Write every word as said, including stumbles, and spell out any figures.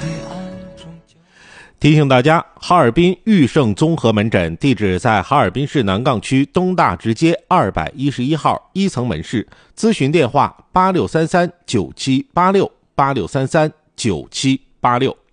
提醒大家，哈尔滨裕盛综合门诊地址在哈尔滨市南岗区东大直街二百一十一号一层门市，咨询电话八六三三九七八六八六三三九七八六。